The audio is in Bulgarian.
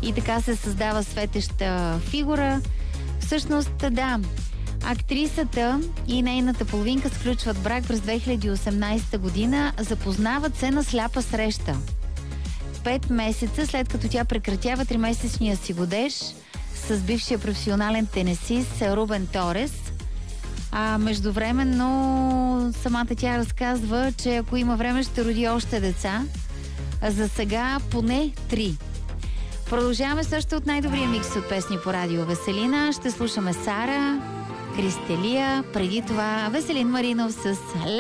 и така се създава светеща фигура. Всъщност, да, актрисата и нейната половинка сключват брак през 2018 година. Запознават се на сляпа среща. 5 месеца след като тя прекратява 3-месечния си годеж с бившия професионален тенисист Рубен Торес. Междувременно самата тя разказва, че ако има време ще роди още деца. За сега поне 3. Продължаваме също от най-добрия микс от песни по радио Веселина. Ще слушаме Сара, Кристелия, преди това Веселин Маринов с